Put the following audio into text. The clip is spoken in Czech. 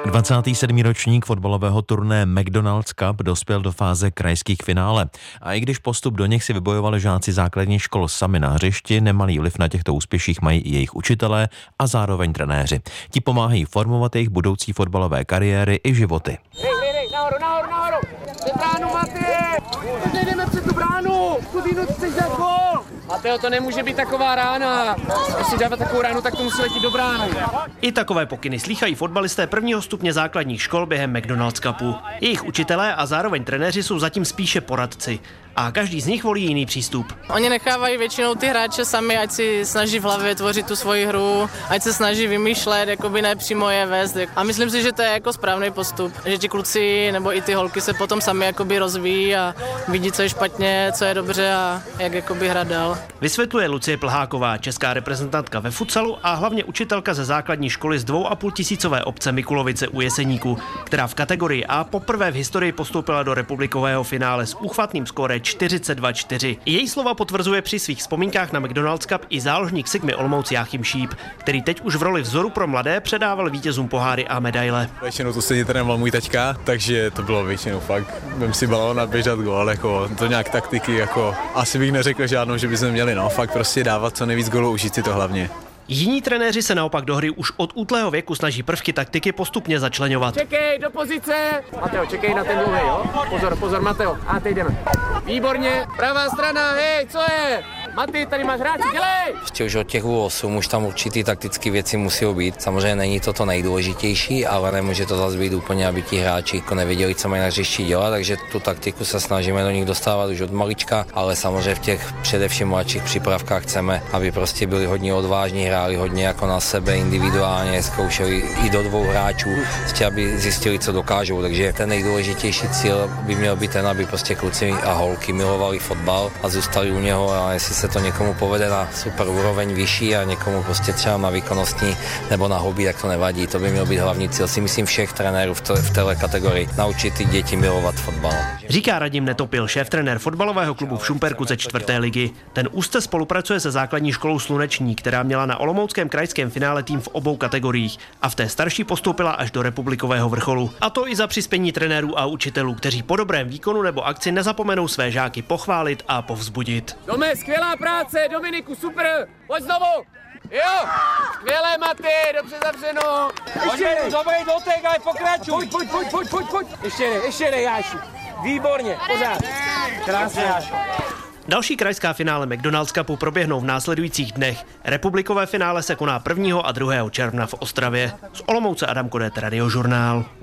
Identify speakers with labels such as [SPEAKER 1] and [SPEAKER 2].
[SPEAKER 1] 27. ročník fotbalového turné McDonald's Cup dospěl do fáze krajských finále. A i když postup do nich si vybojovali žáci základních škol sami na hřišti, nemalý vliv na těchto úspěších mají i jejich učitelé a zároveň trenéři. Ti pomáhají formovat jejich budoucí fotbalové kariéry i životy.
[SPEAKER 2] Nahoru! Před bránu, Matěj! Jdeme před tu bránu! Kudinu, chceš dát gól! Mateo, to nemůže být taková rána. Jestli dávat takovou ránu, tak to musí letět do brány.
[SPEAKER 3] I takové pokyny slýchají fotbalisté prvního stupně základních škol během McDonald's Cupu. Jejich učitelé a zároveň trenéři jsou zatím spíše poradci. A každý z nich volí jiný přístup.
[SPEAKER 4] Oni nechávají většinou ty hráče sami, ať si snaží v hlavě tvořit tu svoji hru, ať se snaží vymýšlet, jakoby ne přímo je vést. A myslím si, že to je jako správný postup, že ti kluci nebo i ty holky se potom sami jakoby rozvíjí a vidí, co je špatně, co je dobře a jak jakoby hrát dál.
[SPEAKER 3] Vysvětluje Lucie Plháková, česká reprezentantka ve futsalu a hlavně učitelka ze základní školy z 2,5 tisícové obce Mikulovice u Jeseníku, která v kategorii A poprvé v historii postoupila do republikového finále s úchvatným skóre 42-4. Její slova potvrzuje při svých vzpomínkách na McDonald's Cup i záložník Sigmy Olomouc Jáchym Šíp, který teď už v roli vzoru pro mladé předával vítězům poháry a medaile.
[SPEAKER 5] Většinou to stejně trénoval můj taťka, takže to bylo většinou fakt. Vem si balón a běžet gól, jako to nějak taktiky, jako asi bych neřekl žádnou, že bychom měli, fakt prostě dávat co nejvíc gólů, užít si to hlavně.
[SPEAKER 3] Jiní trenéři se naopak do hry už od útlého věku snaží prvky taktiky postupně začleňovat.
[SPEAKER 2] Čekej, do pozice! Mateo, čekej na ten dlouhý, jo? Pozor, Mateo. A teď jdeme. Výborně, pravá strana, hej, co je? Maty, tady máš hráči, dělej!
[SPEAKER 6] Ještě už od těch U8 už tam určitý taktické věci musí být. Samozřejmě není to nejdůležitější, ale nemůže to zase být úplně, aby ti hráči jako nevěděli, co mají na hřišti dělat, takže tu taktiku se snažíme do nich dostávat už od malička, ale samozřejmě v těch především mladších přípravkách chceme, aby prostě byli hodně odvážní, hráli hodně jako na sebe individuálně, zkoušeli i do dvou hráčů, prostě aby zjistili, co dokážou, takže ten nejdůležitější cíl by měl být ten, aby prostě kluci a holky milovali fotbal a zůstali u něho, a jestli se to někomu povede na super úroveň vyšší a někomu prostě třeba na výkonnostní nebo na hobby, tak to nevadí. To by měl být hlavní cíl, si myslím, všech trenérů v této kategorii, naučit ty děti milovat fotbal.
[SPEAKER 3] Říká Radim Netopil, šéf-trenér fotbalového klubu v Šumperku ze 4. ligy. Ten úzce spolupracuje se základní školou Sluneční, která měla na olomouckém krajském finále tým v obou kategoriích a v té starší postoupila až do republikového vrcholu. A to i za přispění trenérů a učitelů, kteří po dobrém výkonu nebo akci nezapomenou své žáky pochválit a povzbudit.
[SPEAKER 2] Dome, skvělá práce, Dominiku, super, pojď znovu. Jo, skvělé, Maty, dobře zavřeno. Ještě dobrý dotek, ale pokračuj. Pojď. Ještě jedej, Jáši. Výborně, pořád. Krásně, Jáši.
[SPEAKER 3] Další krajská finále McDonald's Cupu proběhnou v následujících dnech. Republikové finále se koná 1. a 2. června v Ostravě. Z Olomouce Adam Kodet, Radiožurnál.